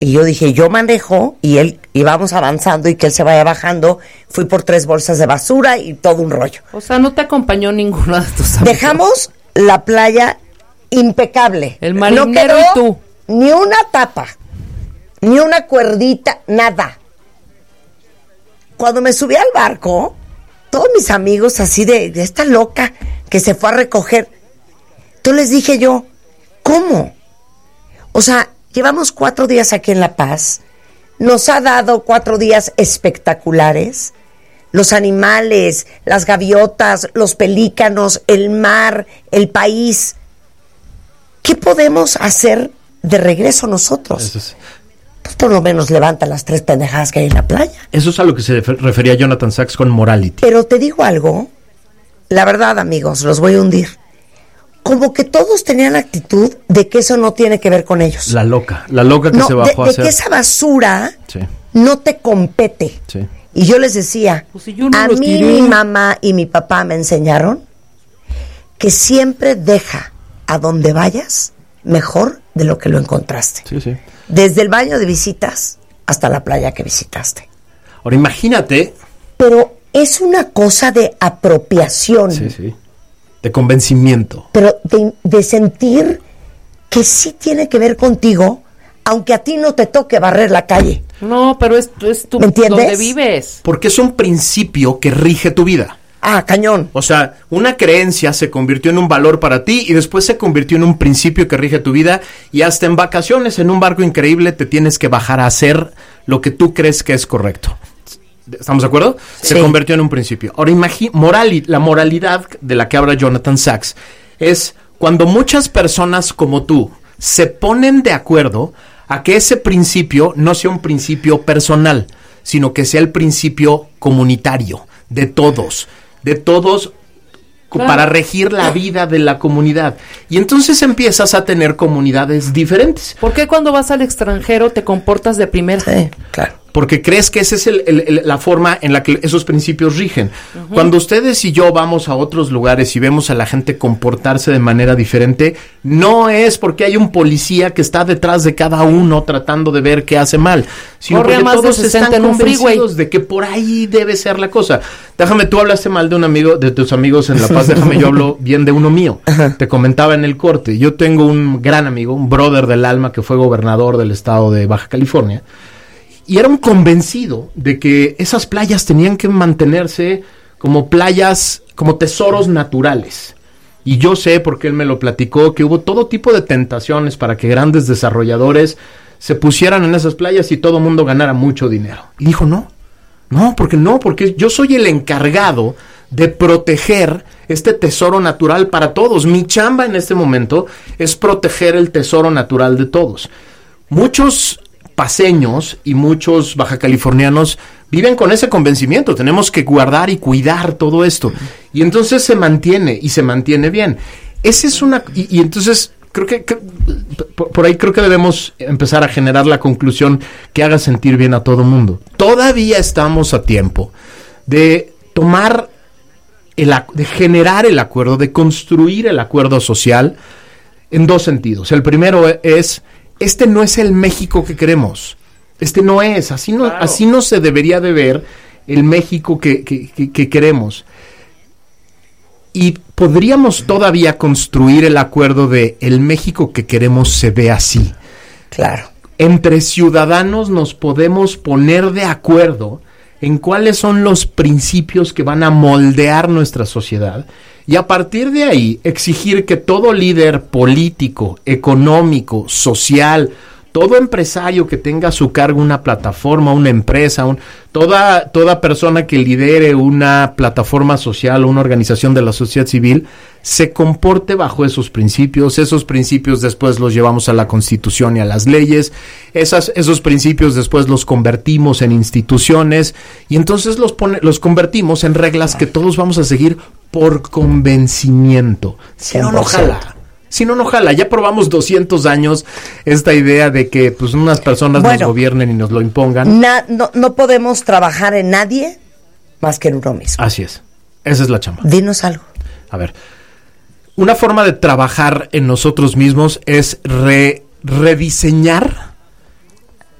Y yo dije, yo manejo, y él, y vamos avanzando, y que él se vaya bajando. Fui por 3 bolsas de basura y todo un rollo. O sea, no te acompañó ninguno de tus amigos. Dejamos la playa impecable. El marinero y tú. Ni una tapa, ni una cuerdita, nada. Cuando me subí al barco, todos mis amigos así de esta loca que se fue a recoger. Entonces les dije yo, ¿cómo? O sea, llevamos 4 días aquí en La Paz. Nos ha dado 4 días espectaculares. Los animales, las gaviotas, los pelícanos, el mar, el país. ¿Qué podemos hacer de regreso nosotros? Eso es. Pues por lo menos levanta las 3 pendejadas que hay en la playa. Eso es a lo que se refería Jonathan Sacks con morality. Pero te digo algo, la verdad, amigos, los voy a hundir. Como que todos tenían la actitud de que eso no tiene que ver con ellos. La loca que no, se bajó a hacer. De que esa basura Sí. no te compete. Sí. Y yo les decía, Pues si yo no a los mí tiré. mi mamá y mi papá me enseñaron que siempre deja a donde vayas mejor de lo que lo encontraste. Sí, sí. Desde el baño de visitas hasta la playa que visitaste. Ahora imagínate. Pero es una cosa de apropiación. Sí, sí. De convencimiento. Pero de sentir que sí tiene que ver contigo, aunque a ti no te toque barrer la calle. No, pero es tu ¿Me entiendes? donde vives. Porque es un principio que rige tu vida. Ah, cañón. O sea, una creencia se convirtió en un valor para ti y después se convirtió en un principio que rige tu vida, y hasta en vacaciones en un barco increíble te tienes que bajar a hacer lo que tú crees que es correcto. ¿Estamos de acuerdo? Sí. Se convirtió en un principio. Ahora la moralidad de la que habla Jonathan Sacks es cuando muchas personas como tú se ponen de acuerdo a que ese principio no sea un principio personal, sino que sea el principio comunitario, de todos, claro, para regir la vida de la comunidad. Y entonces empiezas a tener comunidades diferentes. ¿Por qué cuando vas al extranjero te comportas de primera? Sí, claro. Porque crees que esa es la forma en la que esos principios rigen. Uh-huh. Cuando ustedes y yo vamos a otros lugares y vemos a la gente comportarse de manera diferente, no es porque hay un policía que está detrás de cada uno tratando de ver qué hace mal, sino Corre porque más de todos 60 están en un freeway, convencidos de que por ahí debe ser la cosa. Déjame, tú hablaste mal de un amigo, de tus amigos en La Paz, déjame yo hablo bien de uno mío. Uh-huh. Te comentaba en el corte, yo tengo un gran amigo, un brother del alma que fue gobernador del estado de Baja California, y era un convencido de que esas playas tenían que mantenerse como playas, como tesoros naturales. Y yo sé, porque él me lo platicó, que hubo todo tipo de tentaciones para que grandes desarrolladores se pusieran en esas playas y todo el mundo ganara mucho dinero. Y dijo, porque yo soy el encargado de proteger este tesoro natural para todos. Mi chamba en este momento es proteger el tesoro natural de todos. Muchos paseños y muchos bajacalifornianos viven con ese convencimiento. Tenemos que guardar y cuidar todo esto. Y entonces se mantiene bien. Esa es una... Y entonces creo que por ahí creo que debemos empezar a generar la conclusión que haga sentir bien a todo mundo. Todavía estamos a tiempo de tomar de generar el acuerdo, de construir el acuerdo social en 2 sentidos. El primero es: este no es el México que queremos. Este no es. Así no se debería de ver el México que queremos. Y podríamos todavía construir el acuerdo de el México que queremos se ve así. Claro. Entre ciudadanos nos podemos poner de acuerdo en cuáles son los principios que van a moldear nuestra sociedad, y a partir de ahí exigir que todo líder político, económico, social, todo empresario que tenga a su cargo una plataforma, una empresa, toda persona que lidere una plataforma social o una organización de la sociedad civil, se comporte bajo esos principios. Esos principios después los llevamos a la Constitución y a las leyes. Esos principios después los convertimos en instituciones, y entonces los convertimos en reglas que todos vamos a seguir por convencimiento. Si no, no jala. Ya probamos 200 años esta idea de que pues unas personas nos gobiernen y nos lo impongan. No podemos trabajar en nadie más que en uno mismo. Así es. Esa es la chamba. Dinos algo. A ver. Una forma de trabajar en nosotros mismos es rediseñar